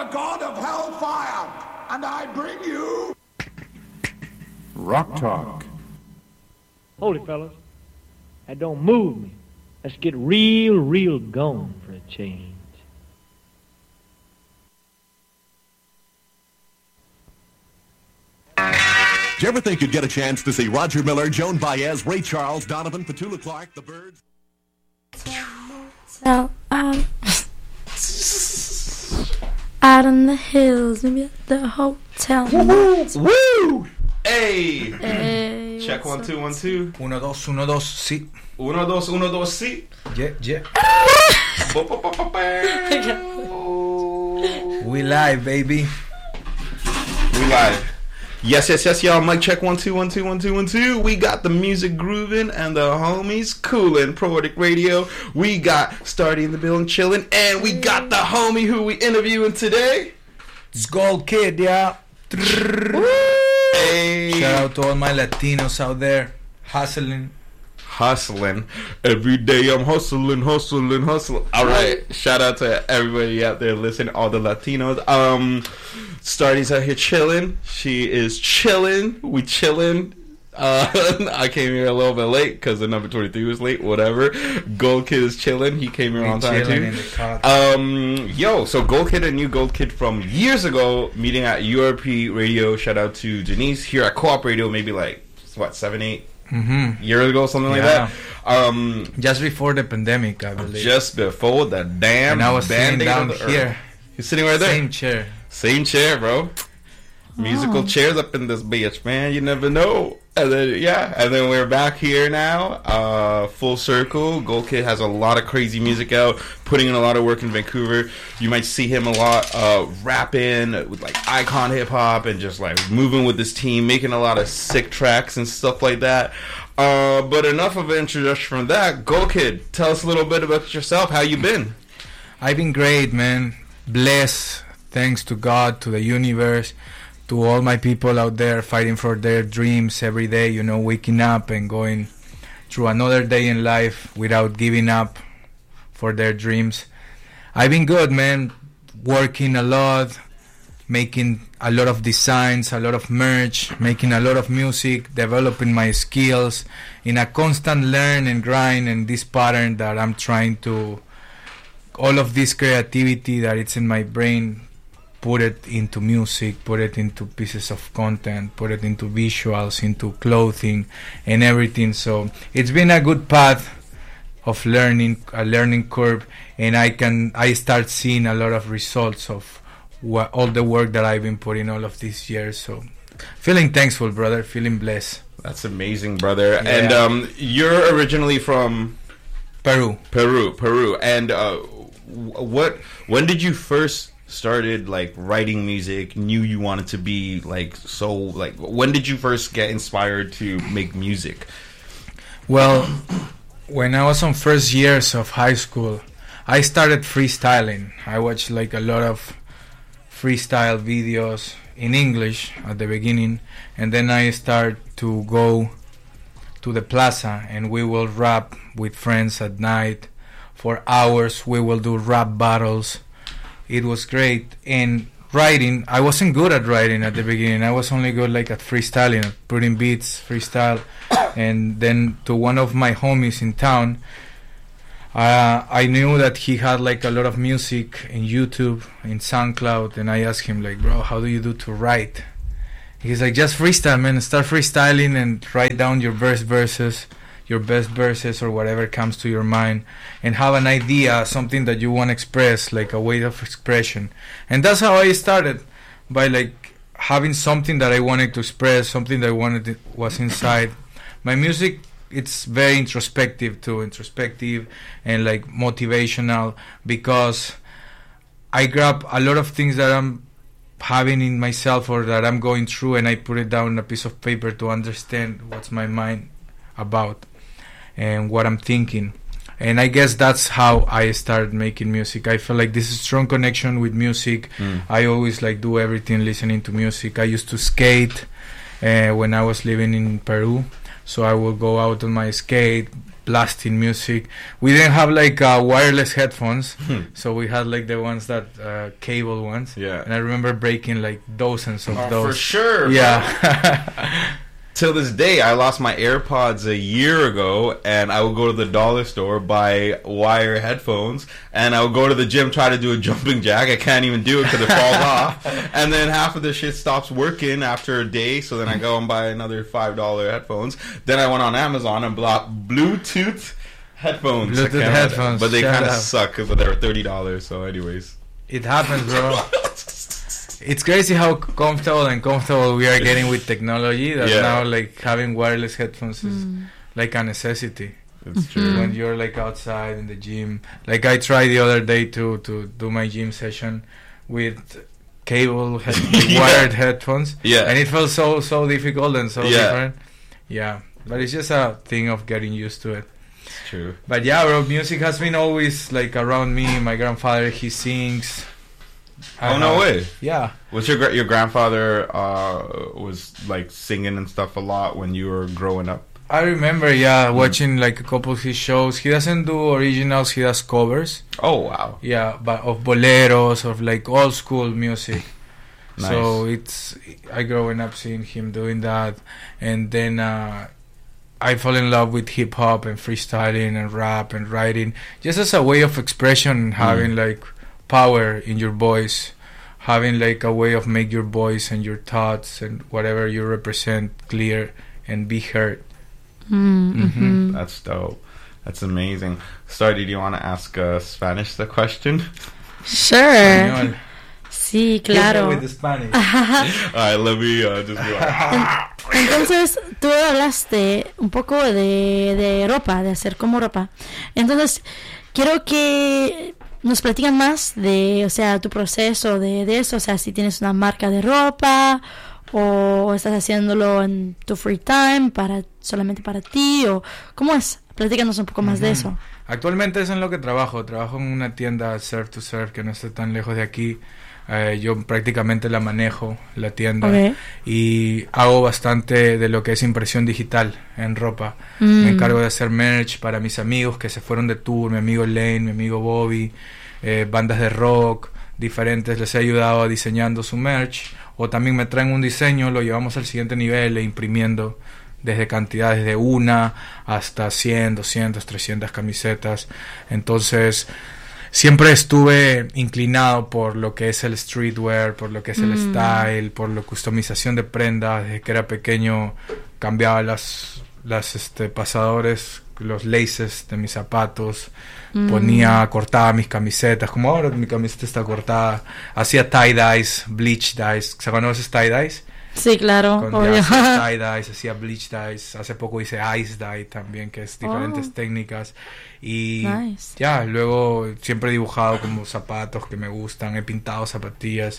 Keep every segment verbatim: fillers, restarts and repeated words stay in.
the god of hellfire, and I bring you... Rock Talk. Hold it, fellas. That don't move me. Let's get real, real gone for a change. Did you ever think you'd get a chance to see Roger Miller, Joan Baez, Ray Charles, Donovan, Petula Clark, the Byrds? So, um, out in the hills, maybe at the hotel. Woo! Woo! Hey! Hey, check one, two, one, two. Uno, dos, uno, dos, sí. Uno, dos, uno, dos, sí. Yeah, yeah. We live, baby. We live. Yes, yes, yes, y'all. Mic check one, two, one, two, one, two, one, two. We got the music grooving and the homies coolin'. Poetic Radio. We got Starty in the building chillin', and we got the homie who we interviewing today. It's Gold Kid, yeah. Hey. Shout out to all my Latinos out there hustling. Hustling. Every day I'm hustling, hustling, hustling. All right. Shout out to everybody out there listening, all the Latinos. Um, Starty's out here chilling. She is chilling. We chilling. Uh, I came here a little bit late because the number twenty-three was late. Whatever. Gold Kid is chilling. He came here we on time too. Um, yo, so Gold Kid and you, Gold Kid from years ago, meeting at U R P Radio. Shout out to Denise here at Co-op Radio. Maybe like what seven, eight. Mm-hmm. Years ago, something like yeah. that. Um, just before the pandemic, I believe. Just before the damn. And I was sitting down the here. Earth. You're sitting right there. Same chair. Same chair, bro. Oh. Musical chairs up in this bitch, man. You never know. And then yeah, and then we're back here now. Uh, full circle. Gold Kid has a lot of crazy music out, putting in a lot of work in Vancouver. You might see him a lot uh, rapping with like icon hip hop and just like moving with his team, making a lot of sick tracks and stuff like that. Uh, but enough of an introduction from that. Gold Kid, tell us a little bit about yourself. How you been? I've been great, man. Blessed, thanks to God, to the universe, to all my people out there fighting for their dreams every day, you know, waking up and going through another day in life without giving up for their dreams. I've been good, man, working a lot, making a lot of designs, a lot of merch, making a lot of music, developing my skills in a constant learn and grind and this pattern that I'm trying to, all of this creativity that it's in my brain, put it into music, put it into pieces of content, put it into visuals, into clothing and everything. So it's been a good path of learning, a learning curve, and I can I start seeing a lot of results of what, all the work that I've been putting all of these years. So feeling thankful, brother, feeling blessed. That's amazing, brother. Yeah. And um, you're originally from Peru. Peru, Peru. And uh, what? When did you first started like writing music, knew you wanted to be like so like when did you first get inspired to make music? Well, when I was on first years of high school, I started freestyling. I watched like a lot of freestyle videos in English at the beginning, and then I started to go to the plaza and we will rap with friends at night for hours. We will do rap battles. It was great. And writing, I wasn't good at writing at the beginning. I was only good like at freestyling, putting beats, freestyle. And then to one of my homies in town, uh, I knew that he had like a lot of music in YouTube, in SoundCloud. And I asked him like, bro, how do you do to write? He's like, just freestyle, man. Start freestyling and write down your verse verses. Your best verses or whatever comes to your mind, and have an idea, something that you want to express, like a way of expression. And that's how I started, by like having something that I wanted to express, something that I wanted to, was inside. My music, it's very introspective too, introspective and like motivational, because I grab a lot of things that I'm having in myself or that I'm going through, and I put it down on a piece of paper to understand what's my mind about and what I'm thinking. And I guess that's how I started making music. I feel like this is a strong connection with music. Mm. I always like do everything listening to music. I used to skate uh, when I was living in Peru, so I would go out on my skate, blasting music. We didn't have like uh, wireless headphones, so we had like the ones that uh, cable ones. Yeah. And I remember breaking like dozens of Oh, those. for sure. Yeah. Till this day, I lost my AirPods a year ago, and I would go to the dollar store, buy wire headphones, and I would go to the gym, try to do a jumping jack. I can't even do it because it falls off. And then half of the shit stops working after a day, so then I go and buy another five dollar headphones. Then I went on Amazon and bought Bluetooth headphones. Bluetooth I can't- headphones, But they shut kind of up. suck, but they were thirty dollars, so anyways. It happens, bro. It's crazy how comfortable and comfortable we are getting with technology that Yeah. now like having wireless headphones is like a necessity. It's true. When you're like outside in the gym, like I tried the other day to to do my gym session with cable head, Yeah. wired headphones, Yeah. and it felt so so difficult and so Yeah. different. Yeah, but it's just a thing of getting used to it. It's true. But yeah, bro, music has been always like around me. My grandfather, he sings. I Oh, no have- way. Yeah. Was your gra- your grandfather uh, was like singing and stuff a lot when you were growing up? I remember, yeah, watching like a couple of his shows. He doesn't do originals, he does covers. Oh wow! Yeah, but of boleros, of like old school music. Nice. So it's, I growing up seeing him doing that. And then uh, I fell in love with hip hop and freestyling and rap and writing. Just as a way of expression, having Mm. like power in your voice. Having like a way of make your voice and your thoughts and whatever you represent clear and be heard. Mm-hmm. That's dope. That's amazing. Stardy, do you want to ask uh, Spanish the question? Sure. Español. Sí, Hit me claro. with the Spanish. All right, let me uh, just do it. Entonces, tú hablaste un poco de, de ropa, de hacer como ropa. Entonces, quiero que nos platican más de, o sea, tu proceso de, de eso. O sea, si tienes una marca de ropa o estás haciéndolo en tu free time para solamente para ti, o ¿cómo es? Platícanos un poco más de eso. Actualmente es en lo que trabajo. Trabajo en una tienda surf to surf que no está tan lejos de aquí. Eh, yo prácticamente la manejo, la tienda. Okay. Y hago bastante de lo que es impresión digital en ropa. Mm. Me encargo de hacer merch para mis amigos que se fueron de tour. Mi amigo Lane, mi amigo Bobby, eh, bandas de rock diferentes. Les he ayudado diseñando su merch. O también me traen un diseño, lo llevamos al siguiente nivel e imprimiendo desde cantidades de una hasta cien, doscientas, trescientas camisetas. Entonces, siempre estuve inclinado por lo que es el streetwear, por lo que es el Mm. style, por la customización de prendas. Desde que era pequeño cambiaba las, las este, pasadores, los laces de mis zapatos. Mm. Ponía, cortaba mis camisetas, como ahora mi camiseta está cortada. Hacía tie-dyes, bleach dyes. ¿Se conoces tie-dyes? Sí, claro, Con obvio. ya hacía tie-dyes, hacía bleach dyes. Hace poco hice ice dye también, que es diferentes Oh. técnicas. Y Nice. ya, luego siempre he dibujado como zapatos que me gustan, he pintado zapatillas.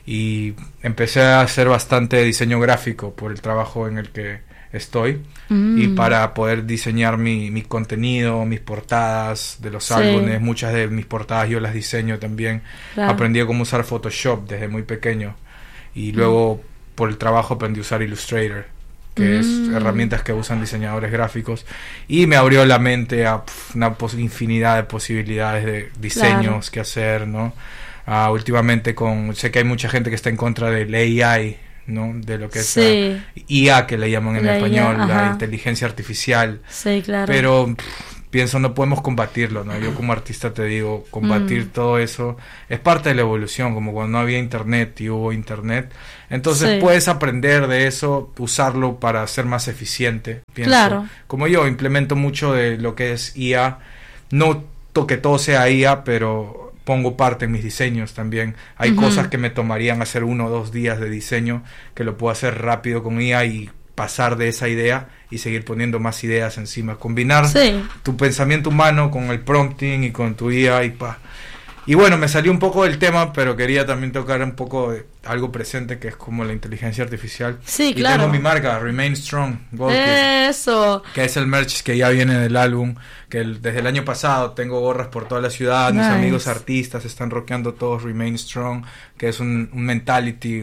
Y empecé a hacer bastante diseño gráfico por el trabajo en el que estoy. Mm. Y para poder diseñar mi, mi contenido, mis portadas de los Sí. álbumes, muchas de mis portadas yo las diseño también. Claro. Aprendí a cómo usar Photoshop desde muy pequeño. Y luego por el trabajo aprendí a usar Illustrator, que es Mm. herramientas que usan diseñadores gráficos. Y me abrió la mente a pf, una pos- infinidad de posibilidades de diseños Claro. que hacer, ¿no? Ah, últimamente con... Sé que hay mucha gente que está en contra del A I, ¿no? De lo que es Sí. la I A, que le llaman en La I A, español, la ajá. inteligencia artificial. Sí, claro. Pero pff, pienso, no podemos combatirlo, ¿no? Yo como artista te digo, combatir Mm. todo eso es parte de la evolución, como cuando no había internet y hubo internet. Entonces Sí. puedes aprender de eso, usarlo para ser más eficiente, pienso. Claro. Como yo implemento mucho de lo que es I A, no to- que todo sea I A, pero pongo parte en mis diseños también. Hay Ujú. cosas que me tomarían hacer uno o dos días de diseño, que lo puedo hacer rápido con I A y pasar de esa idea y seguir poniendo más ideas encima. Combinar Sí. tu pensamiento humano con el prompting y con tu I A y pa. Y bueno, me salió un poco del tema, pero quería también tocar un poco de algo presente que es como la inteligencia artificial. Sí, y claro. tengo mi marca, Remain Strong, Gold Kid, Eso. que es el merch que ya viene del álbum, que el- desde el año pasado tengo gorras por toda la ciudad, mis Nice. amigos artistas están rockeando todos Remain Strong, que es un, un mentality,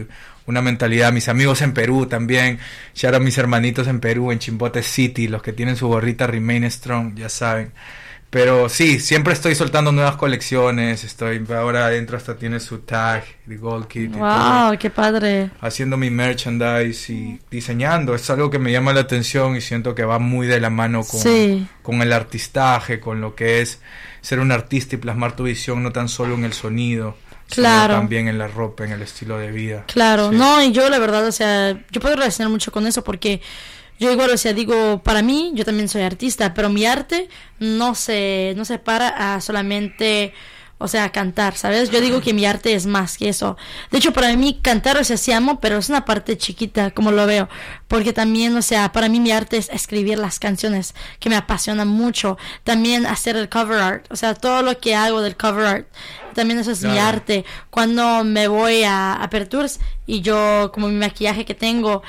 una mentalidad. Mis amigos en Perú también, shout out a mis hermanitos en Perú, en Chimbote City, los que tienen su gorrita Remain Strong, ya saben. Pero sí, siempre estoy soltando nuevas colecciones. Estoy ahora adentro, hasta tiene su tag de Gold Kit. Wow, qué padre. Haciendo mi merchandise y diseñando. Es algo que me llama la atención y siento que va muy de la mano con, sí. con el artistaje, con lo que es ser un artista y plasmar tu visión no tan solo en el sonido, claro, sino también en la ropa, en el estilo de vida. Claro, sí. No, y yo la verdad, o sea, yo puedo relacionar mucho con eso porque yo igual, o sea, digo, para mí, yo también soy artista, pero mi arte no se, no se para a solamente, o sea, cantar, ¿sabes? Yo digo que mi arte es más que eso. De hecho, para mí cantar, o sea, sí amo, pero es una parte chiquita, como lo veo. Porque también, o sea, para mí mi arte es escribir las canciones, que me apasiona mucho. También hacer el cover art, o sea, todo lo que hago del cover art. También eso es claro. mi arte. Cuando me voy a Apertures y yo, como mi maquillaje que tengo,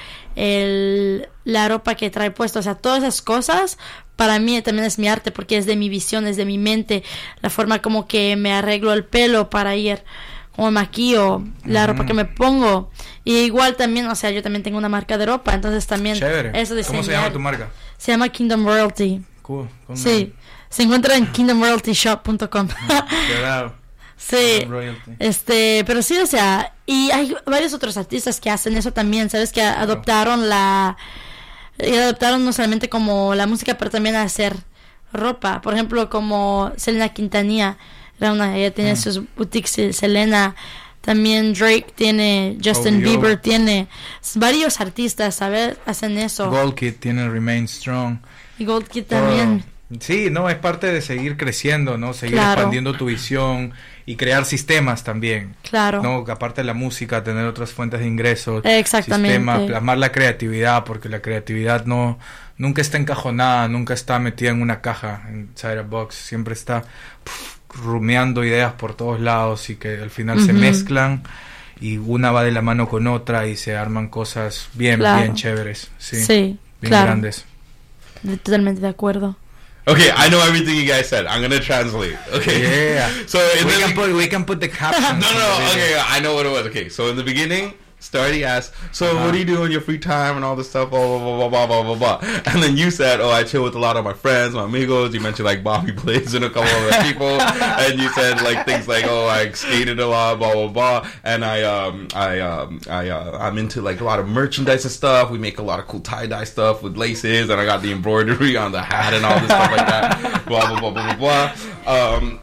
el, la ropa que trae puesto, o sea, todas esas cosas, para mí también es mi arte, porque es de mi visión, es de mi mente, la forma como que me arreglo el pelo para ir, como me maquillo, la mm. ropa que me pongo. Y igual también, o sea, yo también tengo una marca de ropa, entonces también chévere. Eso de ¿Cómo se llama tu marca? Se llama Kingdom Royalty. Cool. Sí, se encuentra en kingdom royalty shop punto com. Claro. Sí, este, pero sí, o sea, y hay varios otros artistas que hacen eso también, ¿sabes? Que claro. adoptaron la, y adoptaron no solamente como la música, pero también a hacer ropa. Por ejemplo, como Selena Quintanilla, era una, ella tiene mm. sus boutiques, Selena, también Drake tiene, Justin Obvio. Bieber tiene, varios artistas, ¿sabes? Hacen eso. Gold Kid tiene Remain Strong. Y Gold Kid también. Oh. Sí, no, es parte de seguir creciendo, ¿no? Seguir claro. expandiendo tu visión y crear sistemas también. Claro. ¿No? Aparte de la música, tener otras fuentes de ingresos. Exactamente. Sistemas, plasmar la creatividad, porque la creatividad no nunca está encajonada, nunca está metida en una caja, inside a box. Siempre está pff, rumiando ideas por todos lados y que al final uh-huh. se mezclan y una va de la mano con otra y se arman cosas bien, claro. bien chéveres. Sí, sí bien claro. grandes. Totalmente de acuerdo. Okay, I know everything you guys said. I'm gonna translate. Okay. Yeah. So in we the can put we can put the captions. no, no, no. Okay, I know what it was. Okay, so in the beginning, Starty asked, "So uh-huh. what do you do in your free time and all this stuff?" Blah blah blah blah blah blah blah. And then you said, "Oh, I chill with a lot of my friends, my amigos." You mentioned like Bobby Blaze and a couple of other people, and you said like things like, "Oh, I skated a lot, blah blah blah." And I um I um I uh, I'm into like a lot of merchandise and stuff. We make a lot of cool tie dye stuff with laces, and I got the embroidery on the hat and all this stuff like that. Blah blah blah blah blah blah. Um.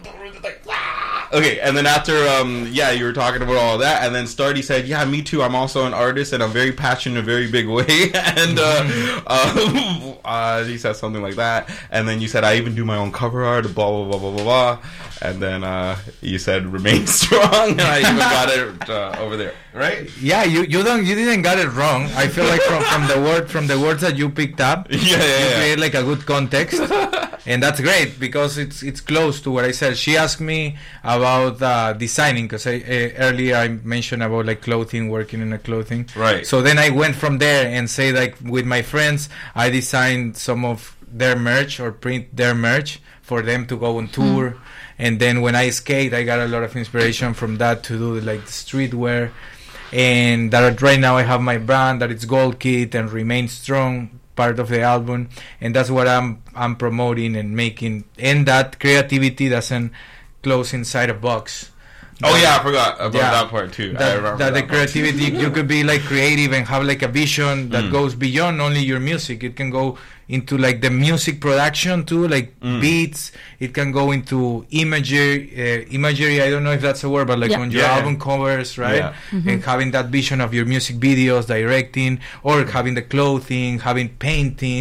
Okay, and then after, um, yeah, you were talking about all that, and then Starty said, yeah, me too, I'm also an artist, and I'm very passionate in a very big way, and uh, uh, uh, he said something like that, and then you said, I even do my own cover art, blah, blah, blah, blah, blah, blah, and then uh, you said, remain strong, and I even got it uh, over there, right? Yeah, you, you don't, you didn't get it wrong. I feel like from, from the word, from the words that you picked up, yeah, yeah, you yeah. create like a good context. And that's great because it's it's close to what I said. She asked me about uh, designing because I, uh, earlier I mentioned about like clothing, working in a clothing. Right. So then I went from there and say like with my friends, I designed some of their merch or print their merch for them to go on tour. Mm. And then when I skate, I got a lot of inspiration from that to do like the streetwear. And that right now I have my brand that it's Gold Kid and Remain Strong, part of the album, and that's what I'm I'm promoting and making. And that creativity doesn't close inside a box. Oh yeah, I forgot about yeah, that part too. That, I remember that, that the creativity, you could be like creative and have like a vision that Mm. goes beyond only your music. It can go into like the music production too, like Mm. beats. It can go into imagery. Uh, imagery, I don't know if that's a word, but like Yeah. on your Yeah. album covers, right? Yeah. Mhm. And having that vision of your music videos, directing, or having the clothing, having painting.